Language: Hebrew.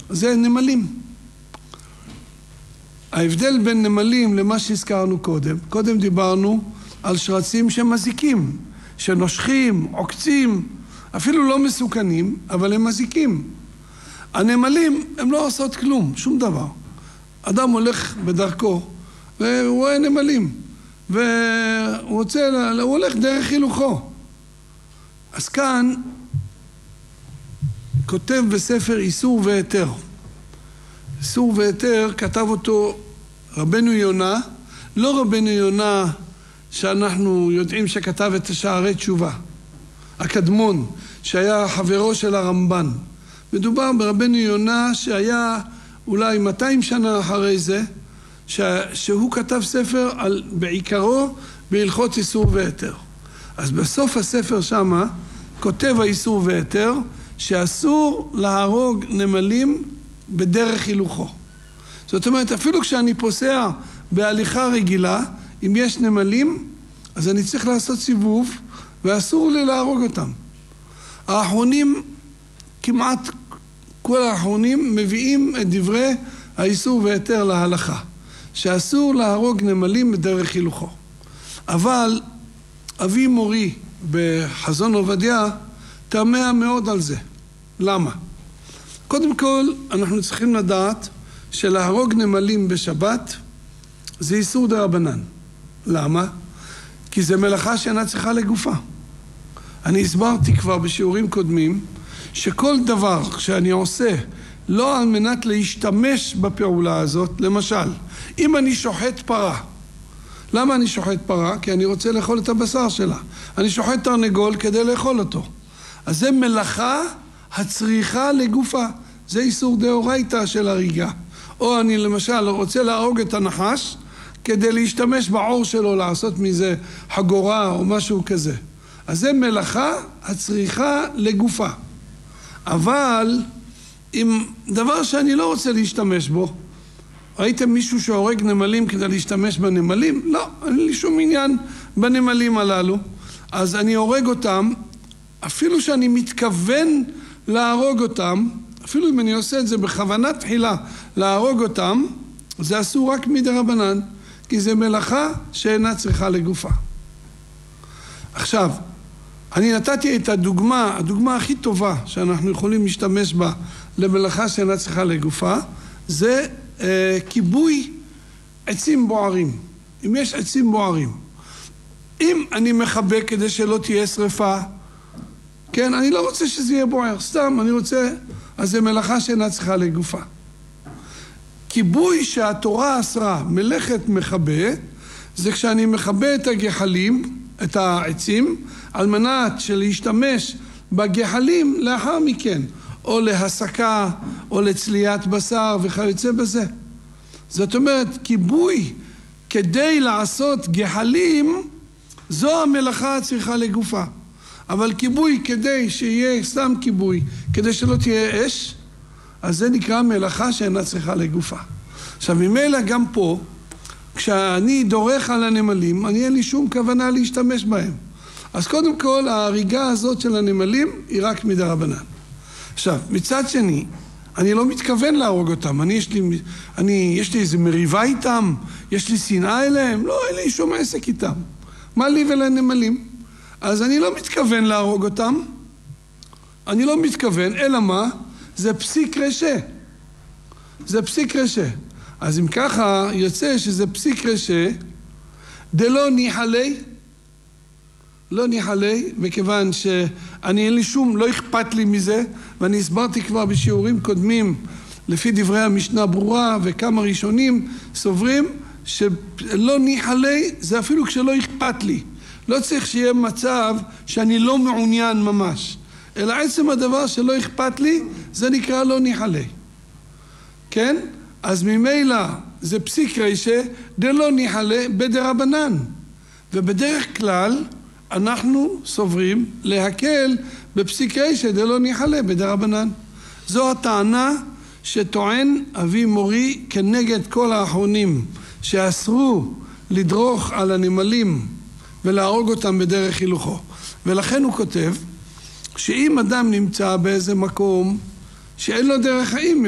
זה נמלים. ההבדל בין נמלים למה שהזכרנו קודם דיברנו על שרצים שמזיקים, שנושכים, עוקצים, אפילו לא מסוכנים, אבל הם מזיקים. הנמלים הם לא עושות כלום, שום דבר. אדם הולך בדרכו והוא רואה נמלים, והוא הולך דרך הילוכו. אז כאן כותב בספר איסור והיתר. איסור והיתר כתב אותו רבנו יונה, לא רבנו יונה שאנחנו יודעים שכתב את שערי תשובה, הקדמון שהיה חברו של הרמב"ן. מדובר ברבנו יונה שהיה אולי 200 שנה אחרי זה, שהוא כתב ספר בעיקרו בהלכות איסור והיתר. אז בסוף הספר שמה כותב האיסור והיתר שאסור להרוג נמלים בדרך הילוכו. זאת אומרת, אפילו כשאני פוסע בהליכה רגילה, אם יש נמלים, אז אני צריך לעשות סיבוב, ואסור לי להרוג אותם. האחרונים, כמעט כל האחרונים, מביאים את דברי האיסור והיתר להלכה, שאסור להרוג נמלים בדרך הילוכו. אבל אבי מורי בחזון עובדיה תמה מאוד על זה. למה? קודם כל, אנחנו צריכים לדעת שלהרוג נמלים בשבת זה איסור דרבנן. למה? כי זה מלאכה שאינה צריכה לגופה. אני הסברתי כבר בשיעורים קודמים שכל דבר שאני עושה לא על מנת להשתמש בפעולה הזאת, למשל, אם אני שוחט פרה, למה אני שוחט פרה? כי אני רוצה לאכול את הבשר שלה. אני שוחט תרנגול כדי לאכול אותו. אז זה מלאכה הצריכה לגופה. זה איסור דאורייתא של הריגה. או אני למשל רוצה להרוג את הנחש כדי להשתמש בעור שלו, לעשות מזה חגורה או משהו כזה. אז זה מלאכה הצריכה לגופה. אבל אם דבר שאני לא רוצה להשתמש בו, ראיתם מישהו שהורג נמלים כדי להשתמש בנמלים? לא, אין לי שום עניין בנמלים הללו. אז אני הורג אותם, אפילו שאני מתכוון להרוג אותם, אפילו אם אני עושה את זה בכוונה תחילה להרוג אותם, זה אסור רק מדרבנן, כי זה מלאכה שאינה צריכה לגופה. עכשיו, אני נתתי את הדוגמה הכי טובה שאנחנו יכולים להשתמש בה למלאכה שאינה צריכה לגופה, זה כיבוי עצים בוערים. אם יש עצים בוערים, אם אני מחבק כדי שלא תהיה שריפה, כן, אני לא רוצה שזה יהיה בוער, סתם אני רוצה, אז זה מלאכה שאינה צריכה לגופה. כיבוי שהתורה אסרה, מלאכת מכבה, זה כשאני מכבה את הגחלים, את העצים, על מנת שלהשתמש בגחלים לאחר מכן, או להסקה, או לצליית בשר וכיוצא בזה. זאת אומרת, כיבוי כדי לעשות גחלים, זו המלאכה הצריכה לגופה. אבל כיבוי כדי שיהיה סתם כיבוי, כדי שלא תהיה אש, אז זה נקרא מלאכה שאינה צריכה לגופה. עכשיו, ממילא גם פה, כשאני דורך על הנמלים, אני אין לי שום כוונה להשתמש בהם. אז קודם כל, ההריגה הזאת של הנמלים היא רק מדרבנן. עכשיו, מצד שני, אני לא מתכוון להרוג אותם. יש לי איזה מריבה איתם, יש לי שנאה אליהם, לא, אין לי שום עסק איתם. מה לי ולנמלים? אז אני לא מתכוון להרוג אותם, אני לא מתכוון, אלא מה? זה פסיק רשע. זה פסיק רשע. אז אם ככה יוצא שזה פסיק רשע, דלא ניחלי, לא ניחלי, מכיוון שאני אין לי שום, לא אכפת לי מזה, ואני הסברתי כבר בשיעורים קודמים, לפי דברי המשנה ברורה, וכמה ראשונים סוברים, שלא ניחלי, זה אפילו כשלא אכפת לי. לא צריך שיהיה מצב שאני לא מעוניין ממש, אלא עצם הדבר שלא אכפת לי, זה נקרא לא ניחלי. כן? אז ממילא זה פסיק רשע, דלא ניחלי בדרבנן. ובדרך כלל אנחנו סוברים להקל בפסיק רשע דלא ניחלי בדרבנן. זו הטענה שטוען אבי מורי כנגד כל האחרונים שאסרו לדרוך על הנמלים ולהרוג אותם בדרך הילוכו. ולכן הוא כותב שאם אדם נמצא באיזה מקום שאין לו דרך חיים,